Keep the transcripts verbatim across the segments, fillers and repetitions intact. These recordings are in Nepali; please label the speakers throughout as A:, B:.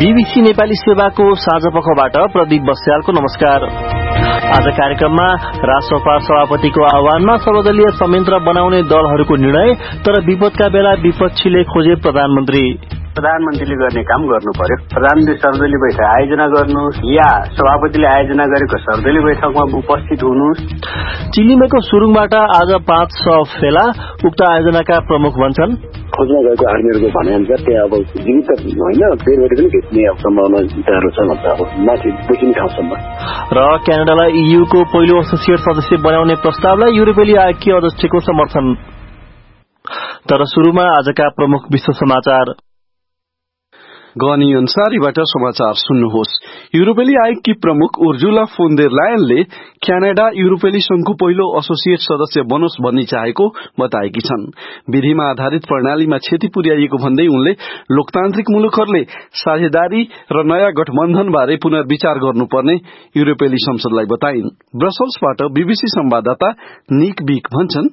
A: बीबीसी नेपाली सेवाको साँझ पखबाट प्रदीप बस्यालको नमस्कार। आज कार्यक्रममा रासोपा सभापतिको आह्वानमा सर्वदलीय संयन्त्र बनाउने दलहरूको निर्णय, तर विपदका बेला विपक्षीले खोजे प्रधानमन्त्री।
B: प्रधानमन्त्रीले गर्ने काम गर्नु पर्यो। प्रधानमन्त्री सर्वदलीय बैठक आयोजना गर्नु या सभापतिले आयोजना गरेको सर्वदलीय बैठकमा उपस्थित हुनु।
A: चिलिमेको सुरुङबाट आज पाँच सौ फेला उक्त आयोजनाका प्रमुख भन्छन्।
C: खोज्न गएको आर्मीहरूको भनाइअनुसार त्यहाँ अब जीवित होइन बेरबाट पनि भेट्ने सम्भावना विचारहरू छ भन्छ, अब माथि देखिने ठाउँसम्म।
A: र क्यानाडालाई ईयूको पहिलो एसोसिएट सदस्य बनाउने प्रस्तावलाई युरोपेली आयोगकी अध्यक्षको समर्थन। तर सुरुमा आजका प्रमुख विश्व समाचार।
D: गनी अन्सारीबाट समाचार सुन्नुहोस्। युरोपेली आयोगकी प्रमुख उर्जुला फोन देर लायनले क्यानाडा युरोपेली संघको पहिलो एसोसिएट सदस्य बनोस् भन्ने चाहेको बताएकी छन्। विधिमा आधारित प्रणालीमा क्षति पुर्याइएको भन्दै उनले लोकतान्त्रिक मुलुकहरूले साझेदारी र नयाँ गठबन्धन बारे पुनर्विचार गर्नुपर्ने युरोपेली संसदलाई बताइन्। ब्रसल्सबाट बीबीसी संवाददाता निक बिक भन्छन्,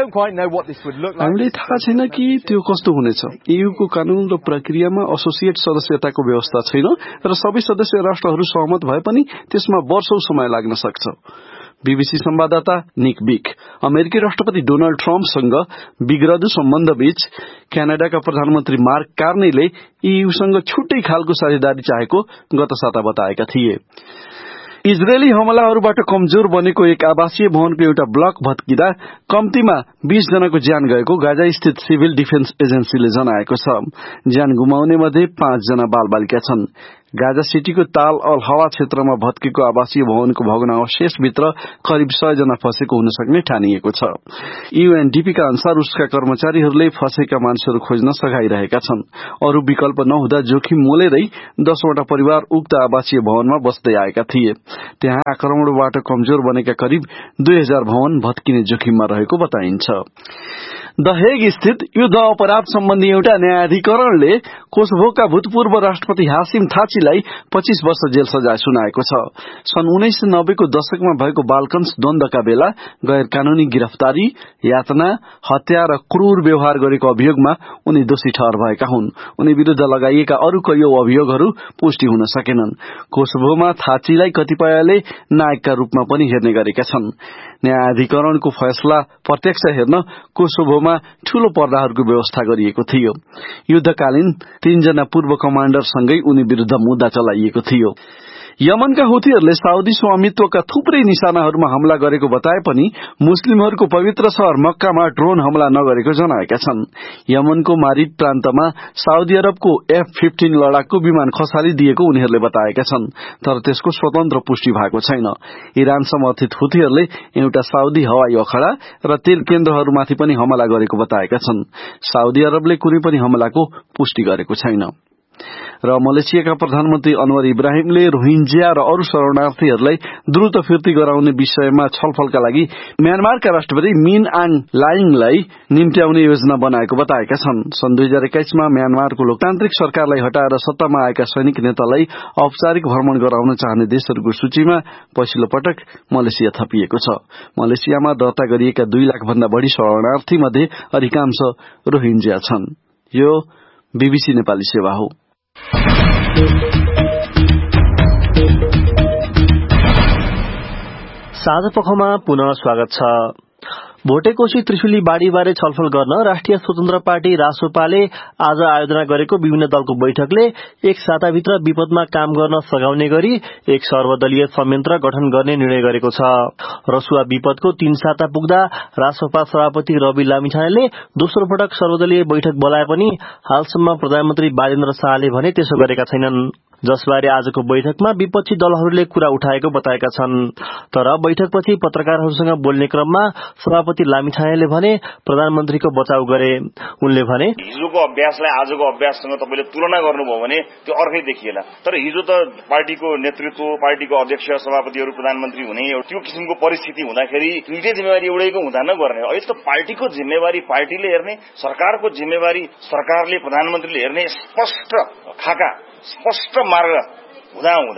D: हामीले थाहा छैन कि त्यो कस्तो हुनेछ। ईयूको कानून र प्रक्रियामा एसोसिएट सदस्यताको व्यवस्था छैन र सबै सदस्य राष्ट्रहरू सहमत भए पनि त्यसमा वर्षौं समय लाग्न सक्छ। बीबीसी संवाददाता निक बिक अमेरिकी राष्ट्रपति डोनाल्ड ट्रम्पसँग बिग्रदो सम्बन्धबीच क्यानाडाका प्रधानमन्त्री मार्क कार्नीले ईयूसँग छुट्टै खालको साझेदारी चाहेको गत साता बताएका थिए। इजरायली हमलाहरूबाट कमजोर बनेको एक आवासीय भवनको एउटा ब्लक भत्किँदा कम्तीमा बीस जनाको ज्यान गएको गाजा स्थित सिभिल डिफेन्स एजेन्सीले जनाएको छ। ज्यान गुमाउने मध्ये पाँच जना बालबालिका छन्। गाजा सिटीको ताल अल हवा क्षेत्रमा भत्केको आवासीय भवनको भग्नावशेषभित्र करिब सय जना फँसेको हुन सक्ने ठानिएको छ। यूएनडीपीका अनुसार उसका कर्मचारीहरूले फँसेका मानिसहरू खोज्न सघाइरहेका छन्। अरू विकल्प नहुँदा जोखिम मोलेरै दसवटा परिवार उक्त आवासीय भवनमा बस्दै आएका थिए। त्यहाँ आक्रमणबाट कमजोर बनेका करिब दुई हजार भवन भत्किने जोखिममा रहेको बताइन्छ। द हेग स्थित युद्ध अपराध सम्बन्धी एउटा न्यायाधिकरणले कोसोभोका भूतपूर्व राष्ट्रपति हासिम थाचीलाई पच्चीस वर्ष जेल सजाय सुनाएको छ। सन् उन्नाइस सय नब्बेको दशकमा भएको बाल्कन्स द्वन्द्वका बेला गैर कानूनी गिरफ्तारी, यातना, हत्या र क्रूर व्यवहार गरेको अभियोगमा उनी दोषी ठहर भएका हुन्। उनी विरूद्ध लगाइएका अरू कैयौं अभियोगहरू पुष्टि हुन सकेनन्। कोसोभोमा थाचीलाई कतिपयले नायकका रूपमा पनि हेर्ने गरेका छन्। न्यायाधिकरणको फैसला प्रत्यक्ष हेर्न कोसोभोमा ठूलो पर्दाहरूको व्यवस्था गरिएको थियो। युद्धकालीन तीनजना पूर्व कमाण्डरसँगै उनी विरूद्ध मुद्दा चलाइएको थियो। यमनका हुथीहरूले साउदी स्वामित्वका थुप्रै निशानाहरूमा हमला गरेको बताए पनि मुस्लिमहरूको पवित्र शहर मक्कामा ड्रोन हमला नगरेको जनाएका छन्। यमनको मारिब प्रान्तमा साउदी अरबको एफ फिफ्टीन लडाकु विमान खसालिदिएको उनीहरूले बताएका छन्, तर त्यसको स्वतन्त्र पुष्टि भएको छैन। इरान समर्थित हुथीहरूले एउटा साउदी हवाई अखडा र तेल केन्द्रहरूमाथि पनि हमला गरेको बताएका छन्। साउदी अरबले कुनै पनि हमलाको पुष्टि गरेको छैन। र मलेसियाका प्रधानमन्त्री अनवर इब्राहिमले रोहिंग्या र अरू शरणार्थीहरूलाई द्रुत फिर्ती गराउने विषयमा छलफलका लागि म्यानमारका राष्ट्रपति मिन आङ लाइङलाई निम्त्याउने योजना बनाएको बताएका छन्। सन् दुई हजार एक्काइसमा म्यानमारको लोकतान्त्रिक सरकारलाई हटाएर सत्तामा आएका सैनिक नेतालाई औपचारिक भ्रमण गराउन चाहने देशहरूको सूचीमा पहिलो पटक मलेसिया थपिएको छ। मलेसियामा दर्ता गरिएका दुई लाख भन्दा बढ़ी शरणार्थी मध्ये अधिकांश रोहिंग्या छन्। यो बीबीसी नेपाली सेवा हो।
A: साँझ पखमा पुनः स्वागत छ। भोटेकोशी त्रिशुली बाढ़ीबारे छलफल गर्न राष्ट्रिय स्वतन्त्र पार्टी रासोपाले आज आयोजना गरेको विभिन्न दलको बैठकले एक साताभित्र विपदमा काम गर्न सघाउने गरी एक सर्वदलीय संयन्त्र गठन गर्ने निर्णय गरेको छ। रसुवा विपदको तीन साता पुग्दा रासोपा सभापति रवि लामिछानेले दोस्रो पटक सर्वदलीय बैठक बोलाए पनि हालसम्म प्रधानमन्त्री बालेन्द्र शाहले भने त्यसो गरेका छैनन्, जसबारे आजको बैठकमा विपक्षी दलहरूले कुरा उठाएको बताएका छन्। तर बैठकपछि पत्रकारहरूसँग बोल्ने क्रममा सभापति लामिछानेले भने प्रधानमन्त्रीको बचाउ गरे। उनले भने,
E: हिजोको अभ्यासलाई आजको अभ्याससँग तपाईले तुलना गर्नुभयो भने त्यो अर्कै देखिएला। तर हिजो त पार्टीको नेतृत्व, पार्टीको अध्यक्ष, सभापतिहरू प्रधानमन्त्री हुने त्यो किसिमको परिस्थिति हुँदाखेरि दुईटै जिम्मेवारी एउटैको हुँदा नगर्ने। अहिले त पार्टीको जिम्मेवारी पार्टीले हेर्ने, सरकारको जिम्मेवारी सरकारले, प्रधानमन्त्रीले हेर्ने स्पष्ट खाका, स्पष्ट मार्ग हुँदा हुँदै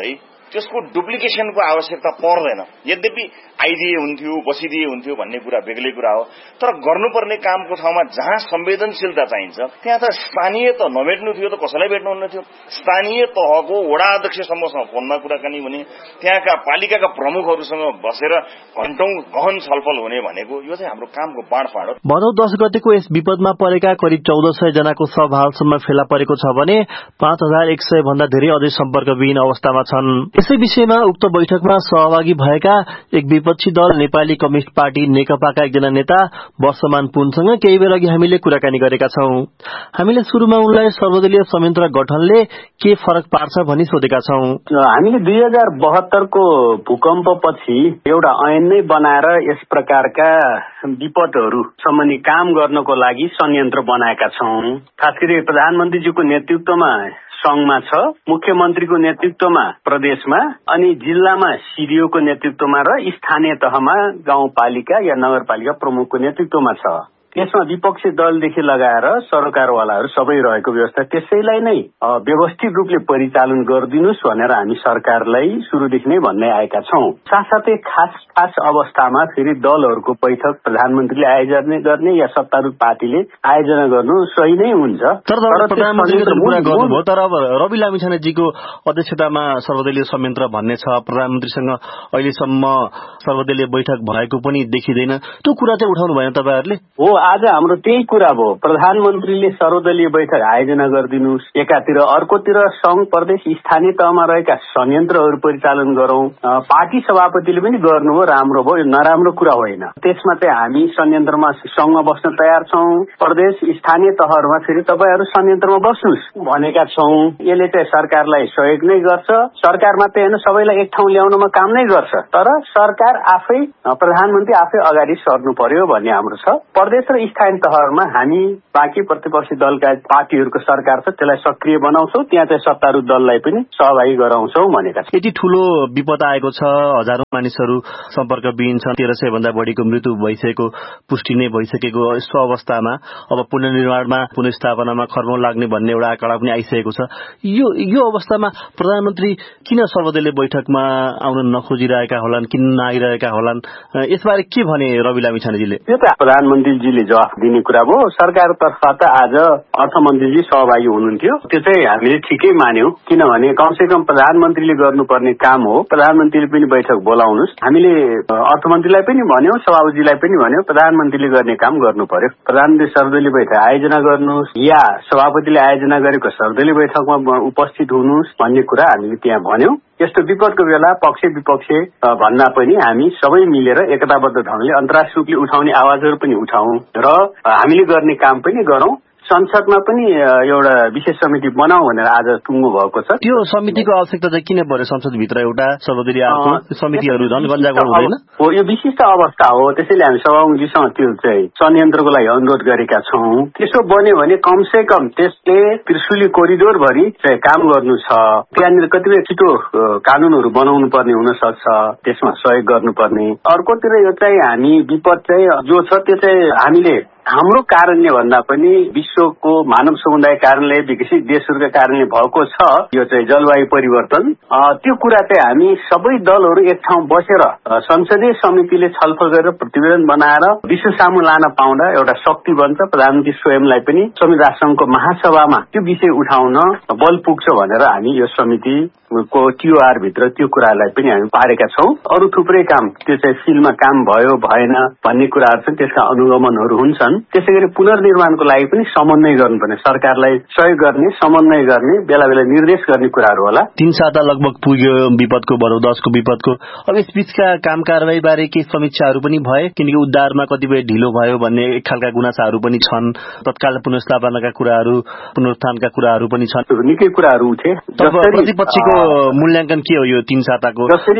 E: त्यसको डुप्लिकेसनको आवश्यकता पर्दैन। यद्यपि आइदिए हुन्थ्यो, बसिदिए हुन्थ्यो भन्ने कुरा बेग्लै कुरा हो, तर गर्नुपर्ने कामको ठाउँमा जहाँ संवेदनशीलता चाहिन्छ त्यहाँ त स्थानीय त नभेट्नु थियो त कसैलाई भेट्नुहुन्न थियो। स्थानीय तहको वडा अध्यक्षसम्मसँग फोनमा कुराकानी हुने, त्यहाँका पालिकाका प्रमुखहरूसँग बसेर घण्टौं गहन छलफल हुने भनेको यो चाहिँ हाम्रो कामको बाँडफाँड हो।
A: भदौ दस गतेको यस विपदमा परेका करिब चौध सय जनाको शव हालसम्म फेला परेको छ भने पाँच हजार एक सय भन्दा धेरै अझै सम्पर्कविहीन अवस्थामा छन्। यसै विषयमा उक्त बैठकमा सहभागी भएका एक विपक्षी दल नेपाली कम्युनिष्ट पार्टी नेकपाका एकजना नेता वर्षमान पुनसँग केही बेर अघि हामीले कुराकानी गरेका छौं। हामीले सुरुमा उनलाई सर्वदलीय संयन्त्र गठनले के फरक पार्छ भनी सोधेका छौं।
B: हामीले दुई हजार बहत्तरको भूकम्पपछि एउटा ऐन नै बनाएर यस प्रकारका विपदहरू सम्बन्धी काम गर्नको लागि संयन्त्र बनाएका छौं। खास गरी प्रधानमन्त्रीजीको नेतृत्वमा संघमा छ, मुख्यमन्त्रीको नेतृत्वमा प्रदेशमा, अनि जिल्लामा सिडिओको नेतृत्वमा र स्थानीय तहमा गाउँपालिका या नगरपालिका प्रमुखको नेतृत्वमा छ। यसमा विपक्षी दलदेखि लगाएर सरकारवालाहरू सबै रहेको व्यवस्था, त्यसैलाई नै व्यवस्थित रूपले परिचालन गरिदिनुस् भनेर हामी सरकारलाई सुरुदेखि नै भन्दै आएका छौं। साथसाथै खास खास अवस्थामा फेरि दलहरूको बैठक प्रधानमन्त्रीले आयोजना गर्ने या सत्तारूढ पार्टीले आयोजना गर्नु सही नै हुन्छ।
A: तर प्रधानमन्त्रीले कुरा गर्नुभयो, तर अब रवि लामिछानेजीको अध्यक्षतामा सर्वदलीय संयन्त्र भन्ने छ, प्रधानमन्त्रीसँग अहिलेसम्म सर्वदलीय बैठक भएको पनि देखिँदैन, त्यो कुरा चाहिँ उठाउनु भएन तपाईहरुले?
B: हो, आज हाम्रो त्यही कुरा भयो। प्रधानमन्त्रीले सर्वदलीय बैठक आयोजना गरिदिनुस्, एकातिर, अर्कोतिर संघ प्रदेश स्थानीय तहमा रहेका संयन्त्रहरू परिचालन गरौं। पार्टी सभापतिले पनि गर्नुभयो, राम्रो भयो, नराम्रो कुरा होइन। त्यसमा चाहिँ हामी संयन्त्रमा संघमा बस्न तयार छौं। प्रदेश स्थानीय तहहरूमा फेरि तपाईहरु संयन्त्रमा बस्नुस् भनेका छौं। यसले चाहिँ सरकारलाई सहयोग नै गर्छ। सरकार मात्रै हैन, सबैलाई एक ठाउँ ल्याउनमा काम नै गर्छ। तर सरकार आफै, प्रधानमन्त्री आफै अगाडि सर्नु पर्यो भन्ने हाम्रो छ। प्रदेश र स्थानीय तहहरूमा हामी बाँकी प्रतिपक्षी दलका पार्टीहरूको सरकार छ, त्यसलाई सक्रिय बनाउँछौं। त्यहाँ चाहिँ सत्तारूढ दललाई पनि सहभागी गराउँछौं भनेका छौं।
A: यति ठूलो विपद आएको छ, हजारौं मानिसहरू सम्पर्कविहीन छन्, तेह्र सय भन्दा बढीको मृत्यु भइसकेको पुष्टि नै भइसकेको यस्तो अवस्थामा अब पुनर्निर्माणमा पुनर्स्थापनामा खर्बौं लाग्ने भन्ने एउटा आँकडा पनि आइसकेको छ। यो यो अवस्थामा प्रधानमन्त्री किन सर्वदलीय बैठकमा आउन नखोजिरहेका होलान्, किन नआइरहेका होलान्, यसबारे के भने रवि लामिछानेजीले?
B: यो त प्रधानमन्त्रीजीले जवाफ दिने कुरा भयो। सरकारतर्फ त आज अर्थमन्त्रीजी सहभागी हुनुहुन्थ्यो, त्यो चाहिँ हामीले ठिकै मान्यौं। किनभने कमसे कम प्रधानमन्त्रीले गर्नुपर्ने काम हो, प्रधानमन्त्रीले पनि बैठक बोलाउनुस्। हामीले अर्थमन्त्रीलाई पनि भन्यौं, सभापतिजीलाई पनि भन्यौं, प्रधानमन्त्रीले गर्ने काम गर्नु पर्यो। प्रधानमन्त्री सर्वदलीय बैठक आयोजना गर्नुहोस् या सभापतिले आयोजना गरेको सर्वदलीय बैठकमा उपस्थित हुनुहोस् भन्ने कुरा हामीले त्यहाँ भन्यौं। यस्तो विपदको बेला पक्ष विपक्ष भन्दा पनि हामी सबै मिलेर एकताबद्ध ढंगले अन्तर्राष्ट्रिय रूपले उठाउने आवाजहरू पनि उठाउँ र हामीले गर्ने काम पनि गरौं। संसदमा पनि एउटा विशेष समिति बनाऊ भनेर आज टुङ्गो भएको छ।
A: त्यो समितिको आवश्यकता चाहिँ किन पर्यो? संसदभित्र एउटा सर्वदलीय समितिहरू झन् गन्जागोल हुँदैन
B: हो, यो विशिष्ट अवस्था हो। त्यसैले हामी सभामुखजीसँग त्यो चाहिँ संयन्त्रको लागि अनुरोध गरेका छौं। त्यसो बन्यो भने कमसे कम त्यसले त्रिशुली कोरिडोर भरि चाहिँ काम गर्नु छ। त्यहाँनिर कतिपय छिटो कानूनहरू बनाउनु पर्ने हुन सक्छ, त्यसमा सहयोग गर्नुपर्ने। अर्कोतिर यो चाहिँ हामी विपद चाहिँ जो छ त्यो चाहिँ हामीले हाम्रो कारणले भन्दा पनि विश्वको मानव समुदाय कारणले, विकसित देशहरूका कारणले भएको छ यो चाहिँ जलवायु परिवर्तन। त्यो कुरा चाहिँ हामी सबै दलहरू एक ठाउँ बसेर संसदीय समितिले छलफल गरेर प्रतिवेदन बनाएर विश्व सामु लान पाउँदा एउटा शक्ति बन्छ। प्रधानमन्त्री स्वयंलाई पनि संयुक्त राष्ट्रसङ्घको महासभामा त्यो विषय उठाउन बल पुग्छ भनेर हामी यो समिति को टीओआर भित्र त्यो कुरालाई पनि हामी पारेका छौं। अरू थुप्रै काम त्यो चाहिँ फिल्डमा काम भयो भएन भन्ने कुराहरू छन्, त्यसका अनुगमनहरू हुन्छन्। त्यसैगरी पुनर्निर्माणको लागि पनि समन्वय गर्नुपर्ने, सरकारलाई सहयोग गर्ने, समन्वय गर्ने, बेला बेला निर्देश गर्ने कुराहरू होला।
A: तीन साता लगभग पुग्यो विपदको, भदौ दसको विपदको। अब यस बीचका काम कारवाही बारे केही समीक्षाहरू पनि भए, किनकि उद्धारमा कतिपय ढिलो भयो भन्ने एक खालका गुनासाहरू पनि छन्। तत्काल पुनर्स्थापनाका कुराहरू, पुनरुत्थानका कुराहरू पनि छन्।
B: निकै कुराहरू उठे।
A: प्रतिपक्षीको मूल्याङ्कन के हो यो तीन साताको?
B: जसरी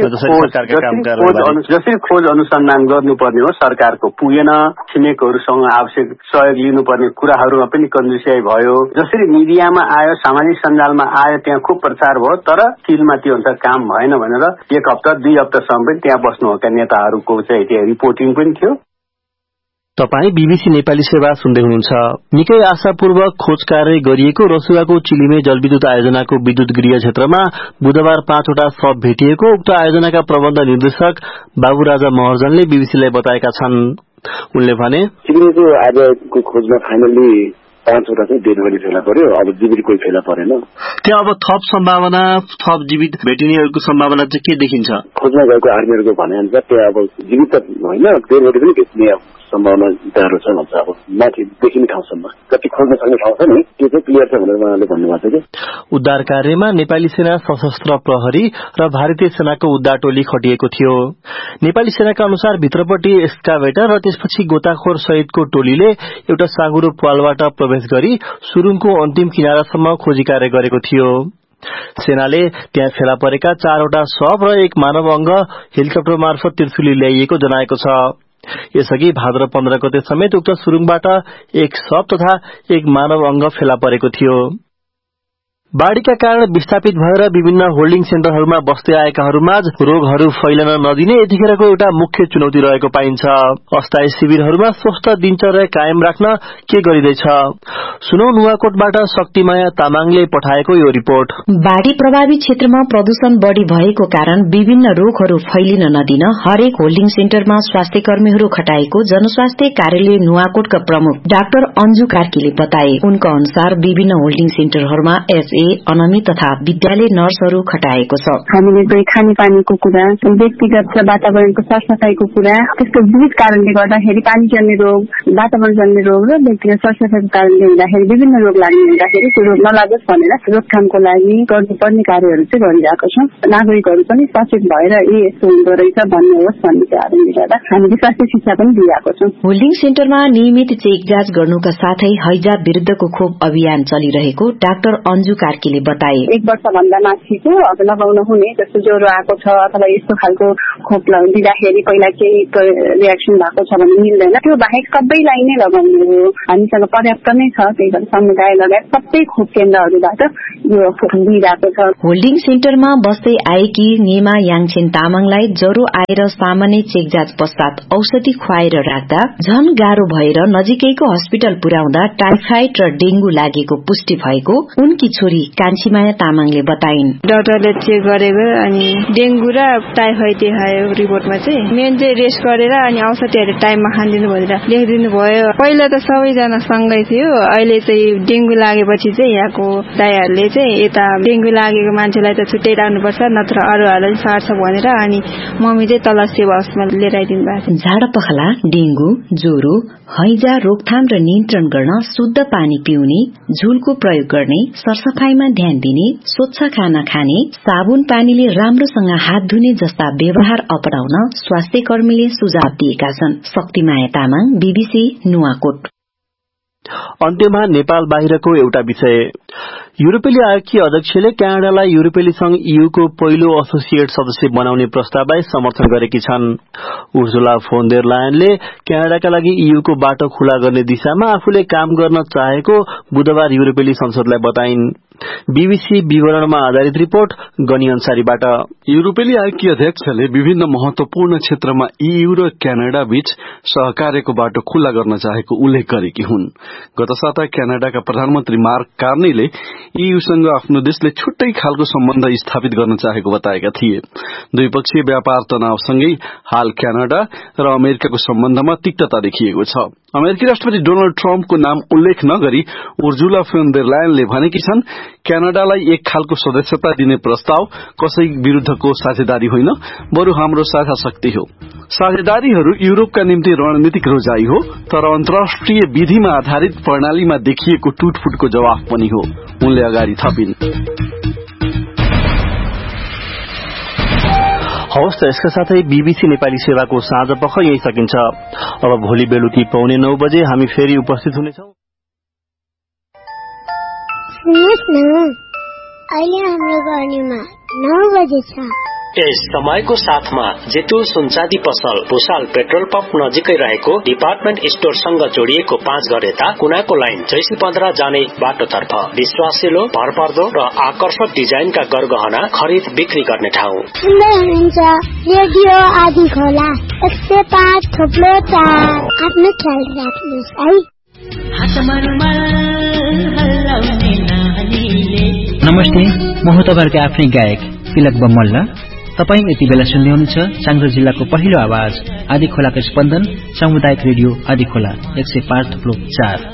B: खोज अनुसन्धान गर्नुपर्ने हो सरकारको पुगेन, छिमेकहरूसँग आवश्यक सहयोग लिनुपर्ने कुराहरूमा पनि कन्जुसियाई भयो। जसरी मिडियामा आयो, सामाजिक सञ्जालमा आयो, त्यहाँ खुब प्रचार भयो, तर फिल्डमा त्यो अनुसार काम भएन भनेर एक हप्ता दुई हप्तासम्म पनि त्यहाँ बस्नुभएका नेताहरूको चाहिँ त्यहाँ रिपोर्टिङ पनि थियो।
A: तपाई बीबीसी नेपाली सेवा सुन्दै हुनुहुन्छ। निकै आशापूर्वक खोज कार्य गरिएको रसुवाको चिलिमे जलविद्युत आयोजनाको विद्युत गृह क्षेत्रमा बुधबार पाँचवटा शव भेटिएको उक्त आयोजनाका प्रबन्ध निर्देशक बाबुराजा महर्जनले बीबीसीलाई बताएका छन्। उनले भने
C: चिलिमेको आजको खोजमा फाइनली पाँचवटा चाहिँ डेड बडी फेला पर्यो, अब जीवित कोही फेला परेन।
A: त्यहाँ अब थप सम्भावना थप जीवित भेटिनेहरूको सम्भावना चाहिँ के देखिन्छ?
C: खोजमा गएको आर्मीहरूको भने अनुसार त्यहाँ अब जीवित त होइन, डेड बडी पनि भेट्ने सम्भावना गाह्रो छ भन्छ। अब माथि देखिने ठाउँसम्म कति खोज्न सक्ने ठाउँ छ नि त्यो चाहिँ क्लियर छ भनेर उहाँले भन्नुभएको छ कि
A: उद्धार कार्यमा नेपाली सेना, सशस्त्र प्रहरी र भारतीय सेनाको उद्धार टोली खटिएको थियो। नेपाली सेनाका अनुसार भित्रपट्टि एक्सकाभेटर र त्यसपछि गोताखोर सहितको टोलीले एउटा साँगुरो पालबाट प्रवेश गरी सुरुङको अन्तिम किनारासम्म खोजी कार्य गरेको थियो। सेनाले त्यहाँ फेला परेका चारवटा शव र एक मानव अंग हेलिकप्टर मार्फत त्रिशुली ल्याइएको जनाएको छ। यसअघि भाद्र पन्ध्र गते समेत उक्त सुरुङबाट एक शव तथा एक मानव अंग फेला परेको थियो। बाढ़ीका कारण विस्थापित भएर विभिन्न होल्डिङ सेन्टरहरूमा बस्दै आएकाहरूमाझ रोगहरू फैलन नदिने यतिखेरको एउटा मुख्य चुनौती रहेको पाइन्छ। अस्थायी शिविरहरूमा स्वस्थ दिनचर्या कायम राख्न के गरिँदैछ? सुनौ नुवाकोटबाट शक्तिमाया तामाङले पठाएको यो रिपोर्ट।
F: बाढ़ी प्रभावित क्षेत्रमा प्रदूषण बढ़ी भएको कारण विभिन्न रोगहरू फैलिन नदिन हरेक होल्डिङ सेन्टरमा स्वास्थ्य कर्मीहरू खटाएको जनस्वास्थ्य कार्यालय नुवाकोटका प्रमुख डाक्टर अन्जु कार्कीले बताए। उनको अनुसार विभिन्न होल्डिङ सेन्टरहरूमा एसए, अनमित तथा विद्यालय नर्सहरू खटाएको छ।
G: हामीले चाहिँ खानेपानीको कुरा, व्यक्तिगत वातावरणको सरसफाईको कुरा, त्यसको विविध कारणले गर्दाखेरि पानीजन्य रोग, वातावरणजन्य रोग र व्यक्तिगत सरसफाईको कारणले हुँदाखेरि विभिन्न रोग लाग्ने हुँदाखेरि त्यो रोग नलागोस् भनेर रोकथामको लागि गर्नुपर्ने कार्यहरू चाहिँ गरिरहेको छौँ। नागरिकहरू पनि सचेत भएर ए यस्तो हुँदो रहेछ भन्नुहोस् भन्ने कारणले गर्दा हामीले स्वास्थ्य शिक्षा पनि दिइरहेको छौँ।
F: होल्डिङ सेन्टरमा नियमित चेक जाँच गर्नुका साथै हैजा विरुद्धको खोप अभियान चलिरहेको डाक्टर अन्जु कार्कीले बताए।
G: एक वर्ष भन्दा माथिको अब लगाउन हुने जस्तो ज्वरो आएको छ अथवा यस्तो खालको खोप दिँदाखेरि पहिला केही रियाक्सन भएको छ भने मिल्दैन। त्यो बाहेक सबैलाई नै लगाउने हो। हामीसँग पर्याप्त नै छ, त्यही भएर समुदाय लगायत सबै खोप केन्द्रहरूबाट यो खोप दिइरहेको छ।
F: होल्डिङ सेन्टरमा बस्दै आएकी नेमा याङछेन तामाङलाई ज्वरो आएर सामान्य चेक जाँच पश्चात औषधि खुवाएर राख्दा झन गाह्रो भएर नजिकैको हस्पिटल पुर्याउँदा टाइफाइड र डेंगू लागेको पुष्टि भएको उनकी छोरी कान्छीमाया तामाङले बताइन्।
H: डाक्टरले चेक गरेको अनि डेंगू र टाइफाइड देखायो रिपोर्टमा चाहिँ मेन चाहिँ रेस्ट गरेर अनि औषधिहरू टाइममा खानिदिनु भनेर लेखिदिनु भयो। पहिला त सबैजना सँगै थियो, अहिले चाहिँ डेंगू लागेपछि चाहिँ यहाँको दाइहरूले चाहिँ यता डेंगू लागेको मान्छेलाई त छुट्टै राख्नुपर्छ नत्र अरूहरूलाई सार्छ भनेर अनि मम्मी चाहिँ तल सेवा हाउसमा लिएर आइदिनु भएको छ।
F: झाडा पखला, डेंगू, ज्वरो, हैजा रोकथाम र नियन्त्रण गर्न शुद्ध पानी पिउने, झुलको प्रयोग गर्ने, सरसफाईमा ध्यान दिने, स्वच्छ खाना खाने, साबुन पानीले राम्रोसँग हात धुने जस्ता व्यवहार अपनाउन स्वास्थ्य कर्मीले सुझाव दिएका छन्। शक्तिमाया तामाङ, बीबीसी नुवाकोट।
A: अन्त्यमा नेपाल बाहिरको एउटा विषय। युरोपेली आयोगकी अध्यक्षले क्यानाडालाई युरोपेली संघ ईयूको पहिलो एसोसिएट सदस्य बनाउने प्रस्तावलाई समर्थन गरेकी छन्। उर्जुला फोन देर लायनले क्यानाडाका लागि ईयूको बाटो खुला गर्ने दिशामा आफूले काम गर्न चाहेको बुधबार युरोपेली संसदलाई बताइन्। बीबीसी विवरणमा आधारित रिपोर्ट गनी अन्सारीबाट।
D: युरोपेली आयोगकी अध्यक्षले विभिन्न महत्वपूर्ण क्षेत्रमा ईयू र क्यानाडा बीच सहकार्यको बाटो खुला गर्न चाहेको उल्लेख गरेकी हुन्। गत साता क्यानाडाका प्रधानमन्त्री मार्क कार्नीले ईयूसँग आफ्नो देशले छुट्टै खालको सम्बन्ध स्थापित गर्न चाहेको बताएका थिए। द्विपक्षीय व्यापार तनावसँगै हाल क्यानाडा र अमेरिकाको सम्बन्धमा तिक्तता देखिएको छ। अमेरिकी राष्ट्रपति डोनाल्ड ट्रम्पको नाम उल्लेख नगरी उर्जुला फोन देर लायनले भनेकी छन् क्यानाडालाई एक खालको सदस्यता दिने प्रस्ताव कसै विरूद्धको साझेदारी होइन, बरु हाम्रो साझा शक्ति हो। साझेदारीहरू युरोपका निम्ति रणनीतिक रोजाई हो, तर अन्तर्राष्ट्रिय विधिमा आधारित प्रणालीमा देखिएको टुटफुटको जवाफ पनि हो, उनले अगाडि थपिन्।
A: हवस् त यसका साथै बीबीसी नेपाली सेवाको साँझ पख यही सकिन्छ। अब भोलि बेलुकी पौने नौ बजे हामी फेरि उपस्थित हुनेछौँ।
I: सुन्नुहोस् न, अहिले हाम्रो गर्नेमा नौ बजे छ। यस समयको साथमा जेतु सुनचाँदी पसल भुसाल पेट्रोल पम्प नजिकै रहेको डिपार्टमेन्ट स्टोरसँग जोडिएको पाँच घर यता कुनाको लाइन जैसी पन्ध्र जाने बाटोतर्फ विश्वासिलो भरपर्दो र आकर्षक डिजाइनका गरगहना खरिद बिक्री गर्ने ठाउँ।
J: सुन्दै हुनुहुन्छ रेडियो आदि खोला एक सय पाँच थोप्लो चार। आफ्नो ख्याल राख्नुहोस् है।
K: नमस्ते, म हो तपाईहरुको आफ्नै गायक तिलक बमल्ला। तपाई यति बेला सुन्दै हुनुहुन्छ चाङग्रो जिल्लाको पहिलो आवाज आदि खोलाको स्पन्दन सामुदायिक रेडियो आदि खोला एक सय पाँच थुप्रो चार।